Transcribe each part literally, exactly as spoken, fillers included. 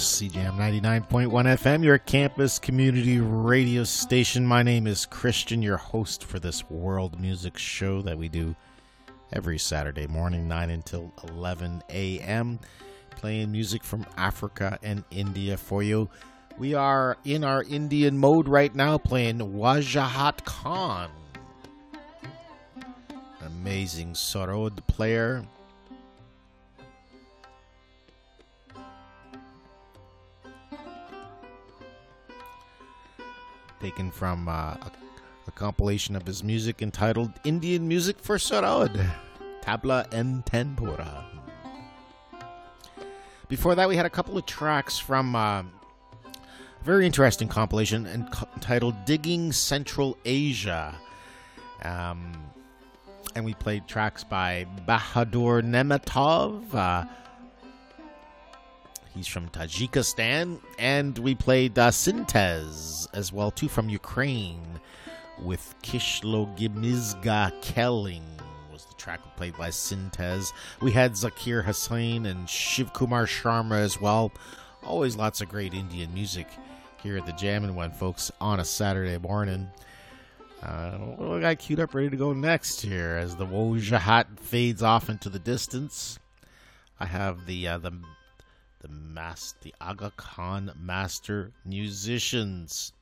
C J M ninety-nine point one F M, your campus community radio station. My name is Christian, your host for this world music show that we do every Saturday morning, nine until eleven a.m., playing music from Africa and India for you. We are in our Indian mode right now, playing Wajahat Khan, amazing Sarod player. Taken from uh, a, a compilation of his music entitled Indian Music for Sarod, Tabla and Tanpura. Before that, we had a couple of tracks from uh, a very interesting compilation entitled Digging Central Asia. Um, and we played tracks by Bahadur Nemetov. Uh, He's from Tajikistan, and we played uh, Sintez as well, too, from Ukraine, with Kishlogimizga Kelling was the track played by Sintez. We had Zakir Hussain and Shiv Kumar Sharma as well. Always lots of great Indian music here at the Jammin' One, folks, on a Saturday morning. Uh, what do we got queued up ready to go next here as the Wajahat fades off into the distance? I have the uh, the The mas- the Aga Khan Master Musicians.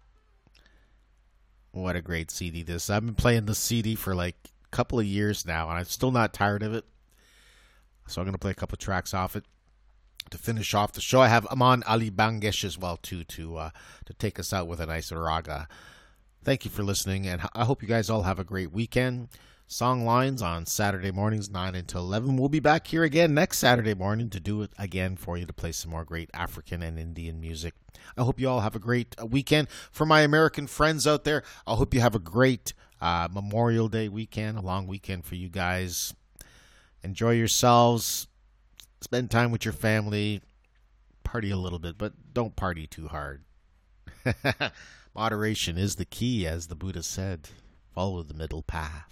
What a great C D this. I've been playing the C D for like a couple of years now, and I'm still not tired of it. So I'm going to play a couple of tracks off it to finish off the show. I have Aman Ali Bangesh as well, too, to, uh, to take us out with a nice raga. Thank you for listening, and I hope you guys all have a great weekend. Song lines on Saturday mornings, nine until eleven. We'll be back here again next Saturday morning to do it again for you, to play some more great African and Indian music. I hope you all have a great weekend. For my American friends out there, I hope you have a great uh, Memorial Day weekend, a long weekend for you guys. Enjoy yourselves. Spend time with your family. Party a little bit, but don't party too hard. Moderation is the key, as the Buddha said. Follow the middle path.